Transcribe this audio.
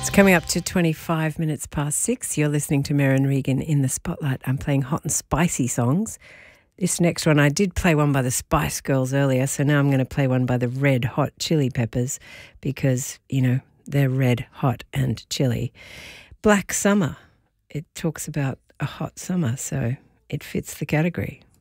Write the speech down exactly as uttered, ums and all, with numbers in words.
Coming up to twenty-five minutes past six, you're listening to Merrin Regan in the Spotlight. I'm playing hot and spicy songs. This next one, I did play one by the Spice Girls earlier, so now I'm going to play one by the Red Hot Chili Peppers because, you know, they're red, hot and chili. Black Summer. It talks about a hot summer, so it fits the category.